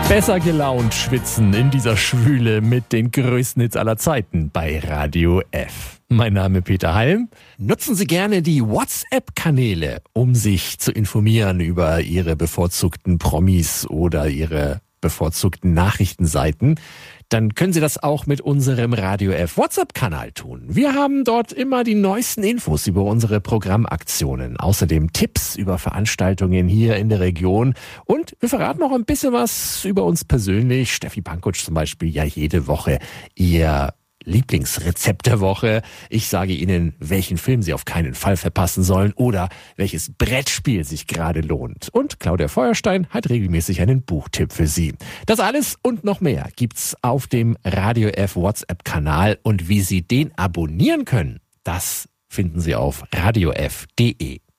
Besser gelaunt schwitzen in dieser Schwüle mit den größten Hits aller Zeiten bei Radio F. Mein Name Peter Halm. Nutzen Sie gerne die WhatsApp-Kanäle, um sich zu informieren über Ihre bevorzugten Promis oder Ihre bevorzugten Nachrichtenseiten. Dann können Sie das auch mit unserem Radio F WhatsApp-Kanal tun. Wir haben dort immer die neuesten Infos über unsere Programmaktionen. Außerdem Tipps über Veranstaltungen hier in der Region. Und wir verraten noch ein bisschen was über uns persönlich. Steffi Pankutsch zum Beispiel ja jede Woche ihr Lieblingsrezept der Woche. Ich sage Ihnen, welchen Film Sie auf keinen Fall verpassen sollen oder welches Brettspiel sich gerade lohnt. Und Claudia Feuerstein hat regelmäßig einen Buchtipp für Sie. Das alles und noch mehr gibt's auf dem Radio F WhatsApp-Kanal. Und wie Sie den abonnieren können, das finden Sie auf radiof.de.